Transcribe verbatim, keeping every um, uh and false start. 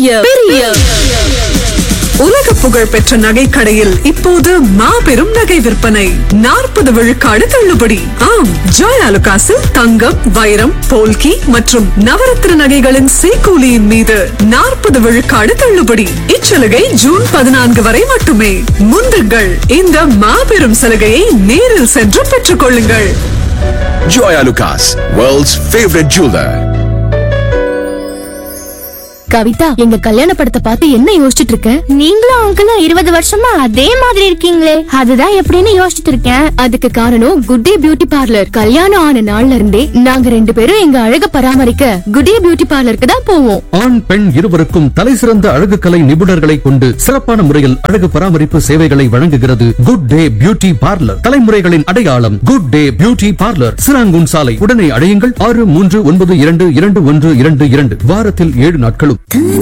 பெரிய பெரிய உலக புகழ் பெற்ற நகை கடையில் இப்போது மாபெரும் நகை விற்பனை. நாற்பது விழுக்காடு தள்ளுபடி. ஆம், ஜாய் அலுகாஸில் தங்கம், வைரம், போல்கி மற்றும் நவரத்ன நகைகளின் சேக்கூலியின் மீது நாற்பது விழுக்காடு தள்ளுபடி. இச்சலுகை ஜூன் பதினான்கு வரை மட்டுமே. முந்துங்கள், இந்த மாபெரும் சலுகையை நேரில் சென்று பெற்றுக் கொள்ளுங்கள். Joy Alucas, world's favorite jeweler. Kavitha, எங்க கல்யாண படத்தை பார்த்து என்ன யோசிச்சுட்டு இருக்க? நீங்களும் அங்கிளும் இருபது வருஷமா அதே மாதிரி இருக்கீங்களே, அதுதான் எப்படின்னு யோசிச்சுட்டு இருக்கேன். அதுக்கு காரணம் குட் டே பியூட்டி பார்லர். கல்யாணம் ஆன நாள்ல இருந்தே நாங்க ரெண்டு பேரும் எங்க அழக பராமரிக்க குட் டே பியூட்டி பார்லருக்கு தான் போவோம். ஆண் பெண் இருவருக்கும் தலை சிறந்த அழகு கலை நிபுணர்களை கொண்டு சிறப்பான முறையில் அழகு பராமரிப்பு சேவைகளை வழங்குகிறது குட் டே பியூட்டி பார்லர். தலைமுறைகளின் அடையாளம் good day beauty parlour, Serangoon சாலை. உடனே அழையுங்கள் ஆறு மூன்று ஒன்பது இரண்டு இரண்டு ஒன்று இரண்டு இரண்டு. வாரத்தில் ஏழு நாட்களும்.